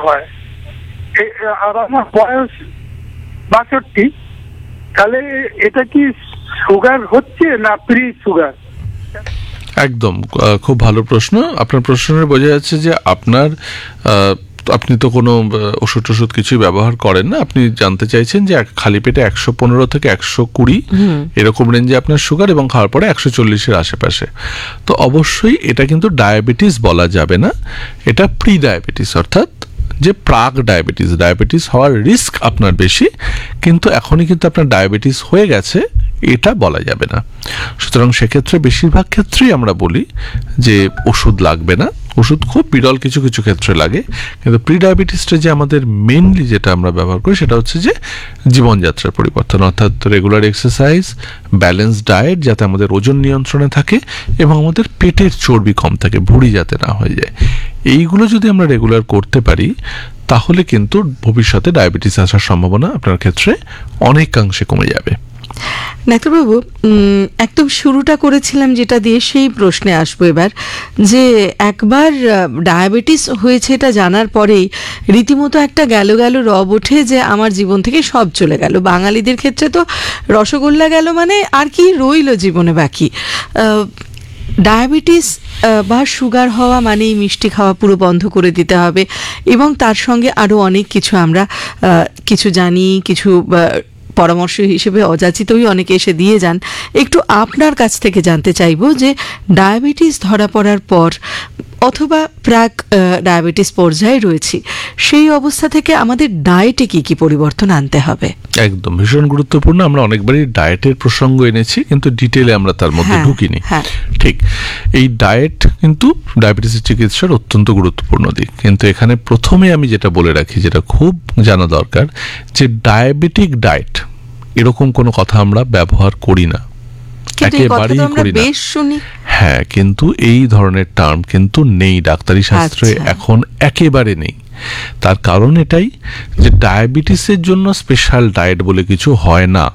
হয়। আর আমার বয়স 62, তাহলে এটা কি সুগার হচ্ছে না প্রি সুগার? একদম খুব ভালো প্রশ্ন। আপনার প্রশ্নে বোঝা যাচ্ছে যে আপনি তো কোনো ওষুধ টষুধ কিছুই ব্যবহার করেন না। আপনি জানতে চাইছেন যে খালি পেটে 115 থেকে 120 এরকম রেঞ্জে আপনার সুগার, এবং খাওয়ার পরে 140-এর আশেপাশে। তো অবশ্যই এটা কিন্তু ডায়াবেটিস বলা যাবে না, এটা প্রি ডায়াবেটিস, অর্থাৎ যে প্রাক ডায়াবেটিস হওয়ার রিস্ক আপনার বেশি, কিন্তু এখনই কিন্তু আপনার ডায়াবেটিস হয়ে গেছে এটা বলা যাবে না। সুতরাং সেক্ষেত্রে বেশিরভাগ ক্ষেত্রেই আমরা বলি যে ওষুধ লাগবে না। ওষুধ খুব বিরল কিছু কিছু ক্ষেত্রে লাগে, কিন্তু প্রি ডায়াবেটিসটা যে আমাদের মেনলি যেটা আমরা ব্যবহার করি সেটা হচ্ছে যে জীবনযাত্রার পরিবর্তন, অর্থাৎ রেগুলার এক্সারসাইজ, ব্যালেন্স ডায়েট, যাতে আমাদের ওজন নিয়ন্ত্রণে থাকে এবং আমাদের পেটের চর্বি কম থাকে, ভুঁড়ি যাতে না হয়ে যায়। এইগুলো যদি আমরা রেগুলার করতে পারি তাহলে কিন্তু ভবিষ্যতে ডায়াবেটিস আসার সম্ভাবনা আপনার ক্ষেত্রে অনেকাংশে কমে যাবে। ডাক্তারবাবু, একদম শুরুটা করেছিলাম যেটা দিয়ে, সেই প্রশ্নে আসবো এবার, যে একবার ডায়াবেটিস হয়েছে এটা জানার পরেই রীতিমতো একটা গেল রব ওঠে যে আমার জীবন থেকে সব চলে গেল। বাঙালিদের ক্ষেত্রে তো রসগোল্লা গেল, মানে আর কি রইল জীবনে বাকি। ডায়াবেটিস বা সুগার হওয়া মানেই মিষ্টি খাওয়া পুরো বন্ধ করে দিতে হবে, এবং তার সঙ্গে আরও অনেক কিছু আমরা কিছু জানি, কিছু পরামর্শ হিসেবে অযাচিতই অনেকে এসে দিয়ে যান। একটু আপনার কাছ থেকে জানতে চাইবো যে ডায়াবেটিস ধরা পড়ার পর অথবা প্রাক ডায়াবেটিস পর্যায়ে রয়েছি, সেই অবস্থা থেকে আমাদের ডায়েটে কি কি পরিবর্তন আনতে হবে? একদম ভীষণ গুরুত্বপূর্ণ। আমরা অনেকবারই ডায়েটের প্রসঙ্গ এনেছি, কিন্তু ডিটেলে আমরা তার মধ্যে ঢুকিনি। ঠিক, এই ডায়েট কিন্তু ডায়াবেটিসের চিকিৎসার অত্যন্ত গুরুত্বপূর্ণ দিক। কিন্তু এখানে প্রথমে আমি যেটা বলে রাখি, যেটা খুব জানা দরকার, যে ডায়াবেটিক ডায়েট এরকম কোনো কথা আমরা ব্যবহার করি না, একেবারেই করি না। হ্যাঁ, কিন্তু এই ধরনের টার্ম কিন্তু নেই ডাক্তারি শাস্ত্রে, এখন একেবারে নেই। তার কারণ এটাই যে ডায়াবেটিসের জন্য স্পেশাল ডায়েট বলে কিছু হয় না।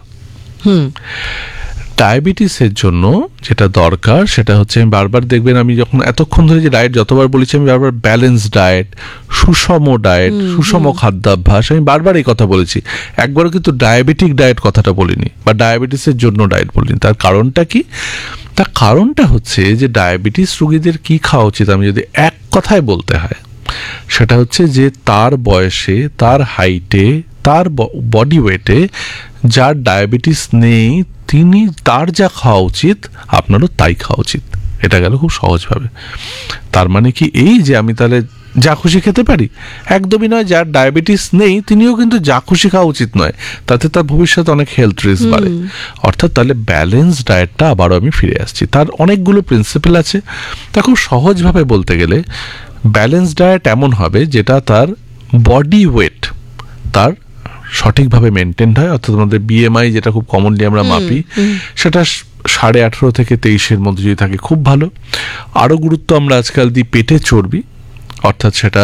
ডায়াবেটিসের জন্য যেটা দরকার সেটা হচ্ছে, আমি বারবার দেখবেন, আমি যখন এতক্ষণ ধরে যে ডায়েট যতবার বলেছি, আমি বারবার ব্যালেন্স ডায়েট, সুষম ডায়েট, সুষম খাদ্যাভ্যাস, আমি বারবার এই কথা বলেছি। একবারও কিন্তু ডায়াবেটিক ডায়েট কথাটা বলিনি, বা ডায়াবেটিসের জন্য ডায়েট বলিনি। তার কারণটা কি? তার কারণটা হচ্ছে যে ডায়াবেটিস রোগীদের কি খাওয়া উচিত, আমি যদি এক কথায় বলতে হয়, সেটা হচ্ছে যে তার বয়সে, তার হাইটে, তার বডি ওয়েটে যার ডায়াবেটিস নেই, তার যা খাওয়া উচিত আপনারও তাই খাওয়া উচিত। এটা গেল খুব সহজভাবে। তার মানে কি এই যে আমি তাহলে যা খুশি খেতে পারি? একদমই নয়। যার ডায়াবেটিস নেই তিনিও কিন্তু যা খুশি খাওয়া উচিত নয়, তাতে তার ভবিষ্যতে অনেক হেলথ রিস্ক বাড়ে। অর্থাৎ তাহলে ব্যালেন্স ডায়েটটা আবারও আমি ফিরে আসছি। তার অনেকগুলো প্রিন্সিপাল আছে। তা খুব সহজভাবে বলতে গেলে ব্যালেন্স ডায়েট এমন হবে যেটা তার বডি ওয়েট তার সঠিকভাবে মেনটেন হয়। অর্থাৎ আমাদের BMI যেটা খুব কমনলি আমরা মাপি, সেটা 18.5 থেকে 23-এর মধ্যে যদি থাকে খুব ভালো। আরও গুরুত্ব আমরা আজকাল দিই পেটে চর্বি, অর্থাৎ সেটা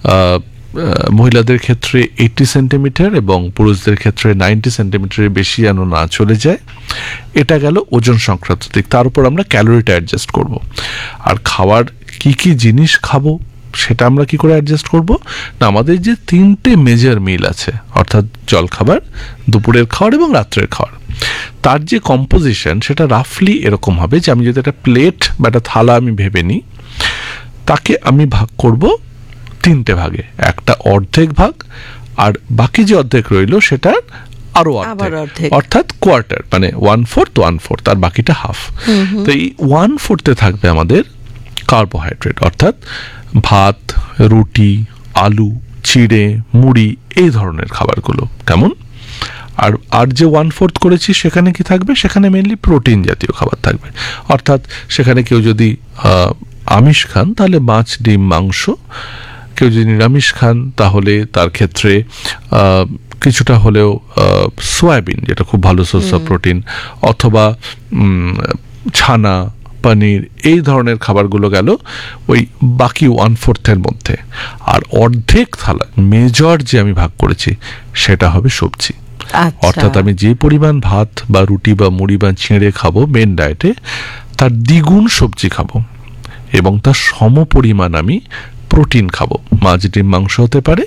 মহিলাদের ক্ষেত্রে 80 সেন্টিমিটার এবং পুরুষদের ক্ষেত্রে 90 সেন্টিমিটারের বেশি যেন না চলে যায়। এটা গেল ওজন সংক্রান্ত দিক। তার উপর আমরা ক্যালোরিটা অ্যাডজাস্ট করব। আর খাওয়ার কি কি জিনিস খাবো সেটা আমরা কি করে অ্যাডজাস্ট করব না, আমাদের যে 3টে মেজর মিল আছে, অর্থাৎ জলখাবার, দুপুরের খাবার এবং রাত্রের খাবার, তার যে কম্পোজিশন সেটা রাফলি এরকম হবে যে আমি যদি একটা প্লেট বা একটা থালা আমি ভেবে নিই, তাকে আমি ভাগ করব 3টে ভাগে। একটা অর্ধেক ভাগ, আর বাকি যে অর্ধেক রইল সেটা আরো অর্ধেক, অর্থাৎ কোয়ার্টার, মানে 1/4 আর বাকিটা হাফ। তো এই 1/4 থাকবে আমাদের কার্বোহাইড্রেট, অর্থাৎ ভাত, রুটি, আলু, চিড়ে, মুড়ি, এই ধরনের খাবারগুলো। কেমন? আর যে 1/4 করেছি সেখানে কি থাকবে? সেখানে মেনলি প্রোটিন জাতীয় খাবার থাকবে। অর্থাৎ সেখানে কেউ যদি আমিষ খান তাহলে মাছ, ডিম, মাংস। কেউ যদি নিরামিষ খান তাহলে তার ক্ষেত্রে কিছুটা হলেও সয়াবিন, যেটা খুব ভালো সোর্স অফ প্রোটিন, অথবা ছানা, পনির, এই ধরনের খাবারগুলো গেল ওই বাকি 1/4 মধ্যে। আর অর্ধেক থালা মেজর যে আমি ভাগ করেছি সেটা হবে সবজি। অর্থাৎ আমি যে পরিমাণ ভাত বা রুটি বা মুড়ি বা ছিঁড়ে খাবো মেন ডায়েটে, তার দ্বিগুণ সবজি খাবো এবং তার সম পরিমাণ আমি প্রোটিন খাবো। মাছ, ডিম, মাংস হতে পারে,